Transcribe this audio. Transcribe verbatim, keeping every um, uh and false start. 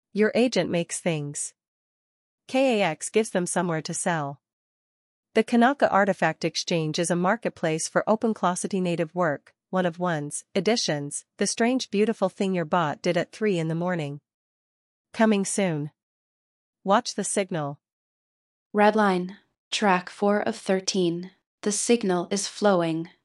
Your agent makes things. K A X gives them somewhere to sell. The Kanaka Artifact Exchange is a marketplace for open-closet native work, one of one's editions, the strange beautiful thing your bot did at three in the morning. Coming soon. Watch the signal. Redline. Track four of thirteen. The signal is flowing.